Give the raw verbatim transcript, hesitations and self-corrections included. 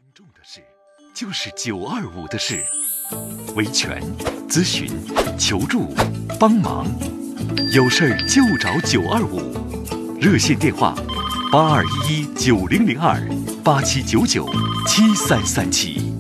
重的事，就是九二五的事。维权、咨询、求助、帮忙，有事儿就找九二五。热线电话：八二一一九零零二八七九九七三三七。